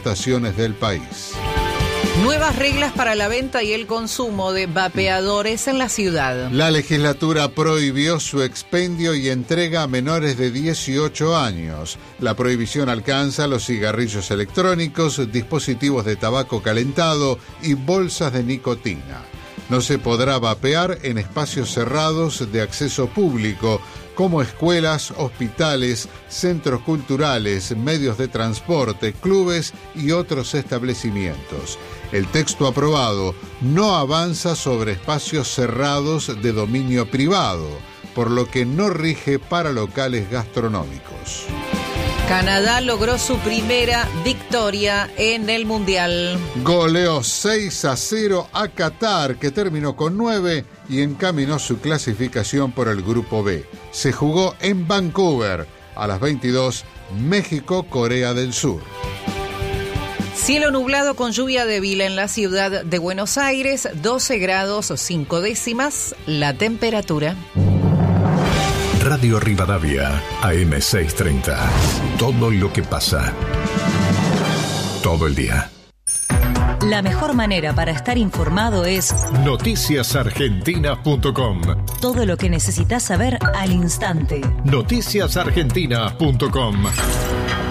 exportaciones del país. Nuevas reglas para la venta y el consumo de vapeadores en la ciudad. La legislatura prohibió su expendio y entrega a menores de 18 años. La prohibición alcanza los cigarrillos electrónicos, dispositivos de tabaco calentado y bolsas de nicotina. No se podrá vapear en espacios cerrados de acceso público, como escuelas, hospitales, centros culturales, medios de transporte, clubes y otros establecimientos. El texto aprobado no avanza sobre espacios cerrados de dominio privado, por lo que no rige para locales gastronómicos. Canadá logró su primera victoria en el Mundial. Goleó 6-0 a Qatar, que terminó con 9 y encaminó su clasificación por el Grupo B. Se jugó en Vancouver. A las 22, México-Corea del Sur. Cielo nublado con lluvia débil en la ciudad de Buenos Aires, 12 grados 5 décimas la temperatura. Radio Rivadavia, AM630. Todo lo que pasa. Todo el día. La mejor manera para estar informado es noticiasargentina.com. Todo lo que necesitas saber al instante. Noticiasargentina.com.